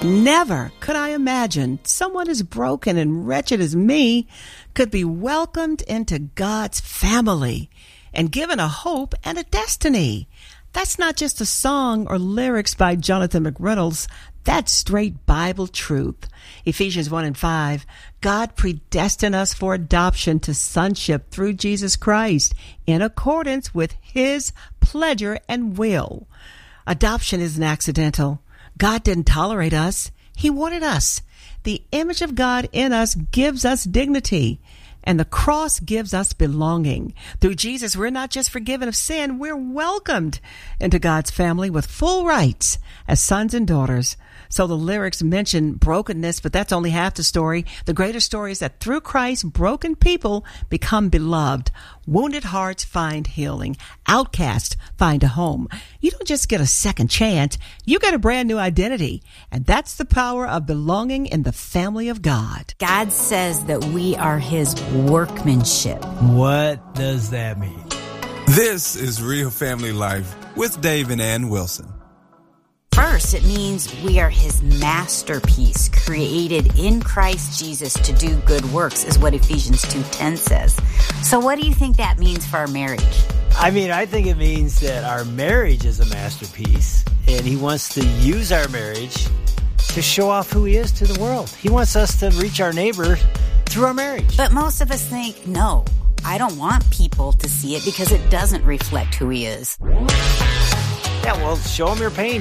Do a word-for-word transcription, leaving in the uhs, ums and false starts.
Never could I imagine someone as broken and wretched as me could be welcomed into God's family and given a hope and a destiny. That's not just a song or lyrics by Jonathan McReynolds. That's straight Bible truth. Ephesians one and five, God predestined us for adoption to sonship through Jesus Christ in accordance with His pleasure and will. Adoption isn't accidental. God didn't tolerate us. He wanted us. The image of God in us gives us dignity, and the cross gives us belonging. Through Jesus, we're not just forgiven of sin, we're welcomed into God's family with full rights as sons and daughters. So the lyrics mention brokenness, but that's only half the story. The greater story is that through Christ, broken people become beloved. Wounded hearts find healing. Outcasts find a home. You don't just get a second chance. You get a brand new identity. And that's the power of belonging in the family of God. God says that we are His workmanship. What does that mean? This is Real Family Life with Dave and Ann Wilson. First, it means we are His masterpiece, created in Christ Jesus to do good works, is what Ephesians two ten says. So what do you think that means for our marriage? I mean, I think it means that our marriage is a masterpiece, and He wants to use our marriage to show off who He is to the world. He wants us to reach our neighbor through our marriage. But most of us think, no, I don't want people to see it because it doesn't reflect who He is. Yeah, well, show them your pain.